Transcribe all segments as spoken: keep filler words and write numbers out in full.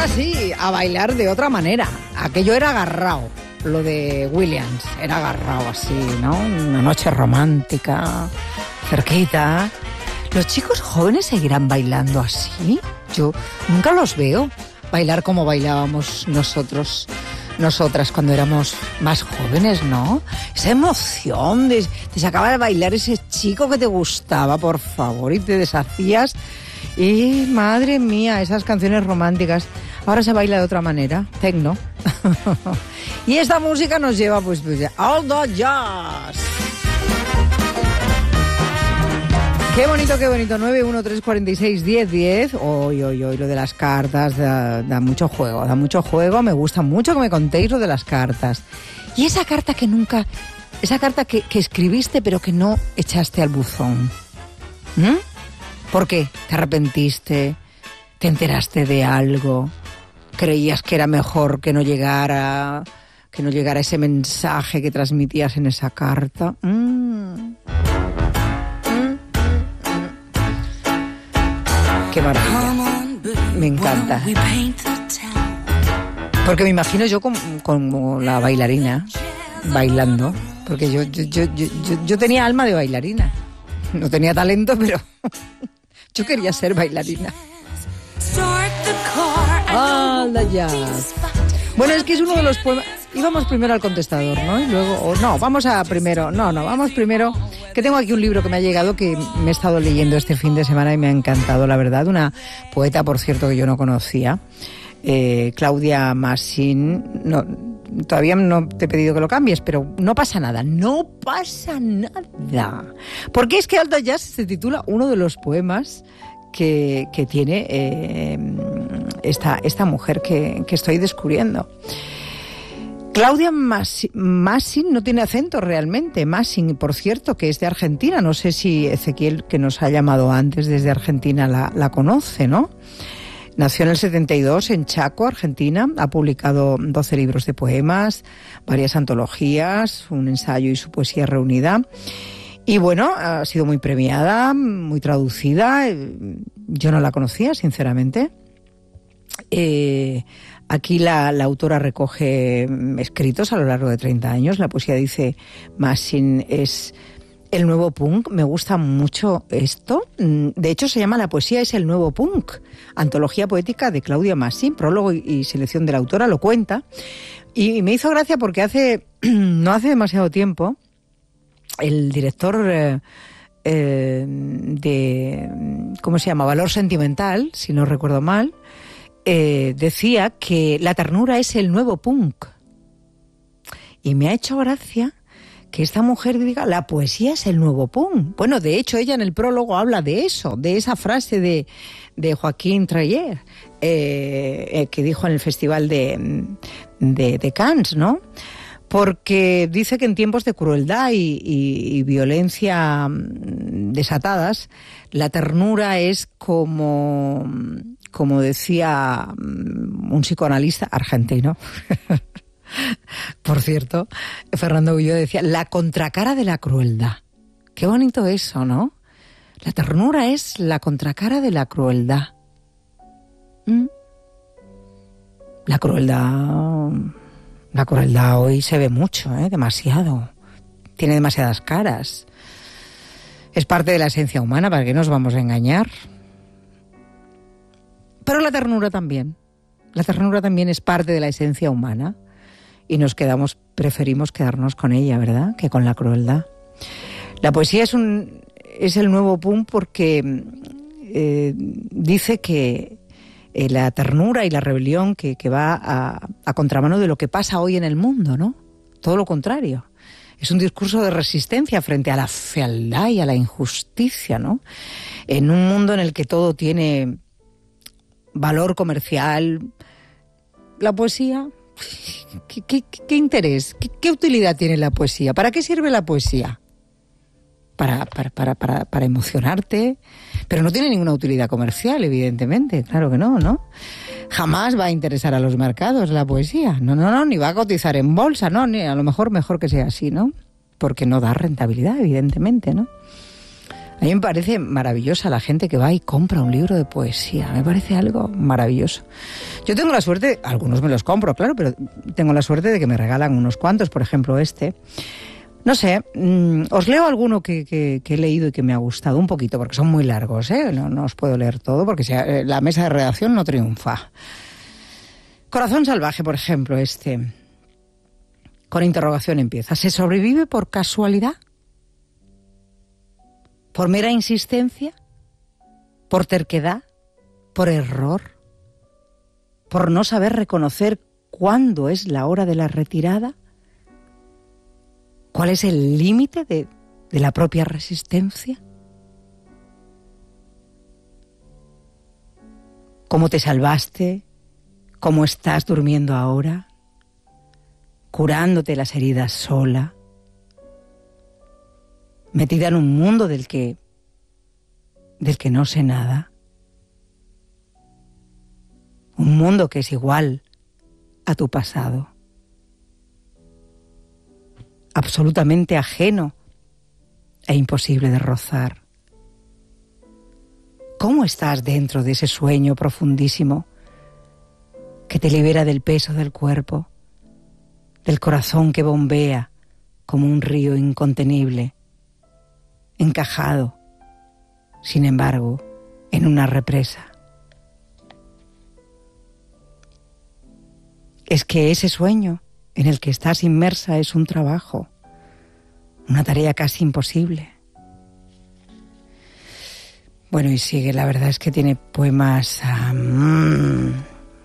ahora sí, a bailar de otra manera. Aquello era agarrado, lo de Williams, era agarrado así, ¿no? Una noche romántica, cerquita. ¿Los chicos jóvenes seguirán bailando así? Yo nunca los veo bailar como bailábamos nosotros, nosotras cuando éramos más jóvenes, ¿no? Esa emoción de te sacaba de bailar ese chico que te gustaba, por favor, y te deshacías. Y madre mía, esas canciones románticas. Ahora se baila de otra manera, tecno. Y esta música nos lleva pues, pues all the jazz. Qué bonito, qué bonito. nueve uno tres cuatro seis uno cero uno cero. Hoy, hoy, hoy, lo de las cartas da, da mucho juego, da mucho juego. Me gusta mucho que me contéis lo de las cartas. Y esa carta que nunca, esa carta que, que escribiste pero que no echaste al buzón. ¿Mm? ¿Por qué? ¿Te arrepentiste? ¿Te enteraste de algo? ¿Creías que era mejor que no llegara, que no llegara ese mensaje que transmitías en esa carta? Mm. Mm, mm, mm. Qué maravilla. Me encanta. Porque me imagino yo como, como la bailarina, bailando. Porque yo, yo, yo, yo, yo tenía alma de bailarina. No tenía talento, pero... yo quería ser bailarina. Ah, la jazz. Bueno, es que es uno de los poemas... Íbamos primero al contestador, ¿no? Y luego... Oh, no, vamos a primero... No, no, vamos primero... Que tengo aquí un libro que me ha llegado que me he estado leyendo este fin de semana y me ha encantado, la verdad. Una poeta, por cierto, que yo no conocía. Eh, Claudia Massin... No, todavía no te he pedido que lo cambies, pero no pasa nada. No pasa nada. Porque es que All the Jazz se titula uno de los poemas... Que, que tiene eh, esta, esta mujer que, que estoy descubriendo. Claudia Massin no tiene acento realmente. Massin, por cierto, que es de Argentina. No sé si Ezequiel, que nos ha llamado antes desde Argentina, la, la conoce, ¿no? Nació en el setenta y dos en Chaco, Argentina. Ha publicado doce libros de poemas, varias antologías, un ensayo y su poesía reunida. Y bueno, ha sido muy premiada, muy traducida. Yo no la conocía, sinceramente. Eh, aquí la, la autora recoge escritos a lo largo de treinta años. La poesía, dice Massin, es el nuevo punk. Me gusta mucho esto. De hecho, se llama La poesía es el nuevo punk. Antología poética de Claudia Massin, prólogo y, y selección de la autora, lo cuenta. Y, y me hizo gracia porque hace no hace demasiado tiempo el director eh, eh, de, ¿cómo se llama? Valor Sentimental, si no recuerdo mal, eh, decía que la ternura es el nuevo punk. Y me ha hecho gracia que esta mujer diga, la poesía es el nuevo punk. Bueno, de hecho, ella en el prólogo habla de eso, de esa frase de, de Joaquín Treyer, eh, eh, que dijo en el Festival de, de, de Cannes, ¿no? Porque dice que en tiempos de crueldad y, y, y violencia desatadas, la ternura es como, como decía un psicoanalista argentino, por cierto, Fernando Ulloa decía, la contracara de la crueldad. Qué bonito eso, ¿no? La ternura es la contracara de la crueldad. ¿Mm? La crueldad... La crueldad hoy se ve mucho, ¿eh? Demasiado. Tiene demasiadas caras. Es parte de la esencia humana, ¿para qué nos vamos a engañar? Pero la ternura también. La ternura también es parte de la esencia humana. Y nos quedamos, preferimos quedarnos con ella, ¿verdad?, que con la crueldad. La poesía es un es el nuevo punk porque eh, dice que Eh, la ternura y la rebelión que, que va a, a contramano de lo que pasa hoy en el mundo, ¿no? Todo lo contrario. Es un discurso de resistencia frente a la fealdad y a la injusticia, ¿no? En un mundo en el que todo tiene valor comercial, la poesía, ¿qué, qué, qué interés, qué, qué utilidad tiene la poesía? ¿Para qué sirve la poesía? Para, para, para, para, para emocionarte, pero no tiene ninguna utilidad comercial, evidentemente, claro que no, ¿no? Jamás va a interesar a los mercados la poesía, no, no, no, ni va a cotizar en bolsa, no, ni a lo mejor mejor que sea así, ¿no? Porque no da rentabilidad, evidentemente, ¿no? A mí me parece maravillosa la gente que va y compra un libro de poesía. Me parece algo maravilloso. Yo tengo la suerte, algunos me los compro, claro, pero tengo la suerte de que me regalan unos cuantos, por ejemplo este. No sé, mmm, os leo alguno que, que, que he leído y que me ha gustado un poquito, porque son muy largos, ¿eh? No, no os puedo leer todo, porque si, eh, la mesa de redacción no triunfa. Corazón salvaje, por ejemplo, este. Con interrogación empieza. ¿Se sobrevive por casualidad? ¿Por mera insistencia? ¿Por terquedad? ¿Por error? ¿Por no saber reconocer cuándo es la hora de la retirada? ¿Cuál es el límite de, de la propia resistencia? ¿Cómo te salvaste? ¿Cómo estás durmiendo ahora? ¿Curándote las heridas sola? ¿Metida en un mundo del que, del que no sé nada? Un mundo que es igual a tu pasado. Absolutamente ajeno e imposible de rozar. ¿Cómo estás dentro de ese sueño profundísimo que te libera del peso del cuerpo, del corazón que bombea como un río incontenible, encajado, sin embargo, en una represa? Es que ese sueño en el que estás inmersa es un trabajo, una tarea casi imposible. Bueno, y sigue, la verdad es que tiene poemas um,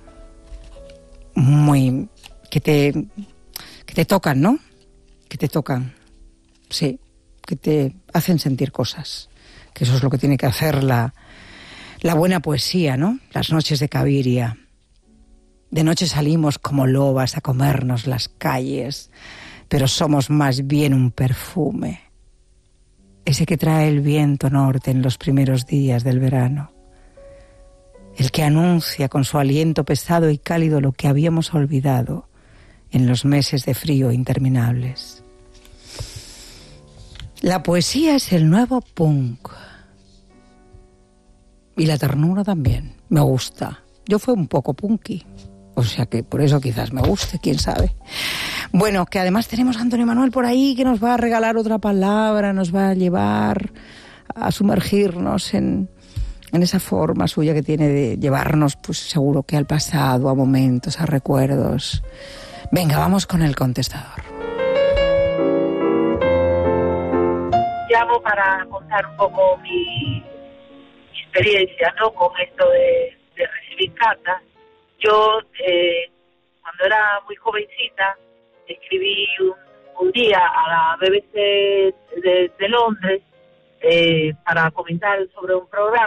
muy... que te, que te tocan, ¿no? Que te tocan, sí, que te hacen sentir cosas, que eso es lo que tiene que hacer la, la buena poesía, ¿no? Las noches de Cabiria. De noche salimos como lobas a comernos las calles, pero somos más bien un perfume, ese que trae el viento norte en los primeros días del verano, el que anuncia con su aliento pesado y cálido lo que habíamos olvidado en los meses de frío interminables. La poesía es el nuevo punk. Y la ternura también. Me gusta. Yo fui un poco punky. O sea que por eso quizás me guste, quién sabe. Bueno, que además tenemos a Antonio Manuel por ahí que nos va a regalar otra palabra, nos va a llevar a sumergirnos en, en esa forma suya que tiene de llevarnos, pues seguro que al pasado, a momentos, a recuerdos. Venga, vamos con el contestador. Llamo para contar un poco mi, mi experiencia, ¿no?, con esto de, de recibir cartas. Yo, eh, cuando era muy jovencita, escribí un, un día a la B B C de, de Londres eh, para comentar sobre un programa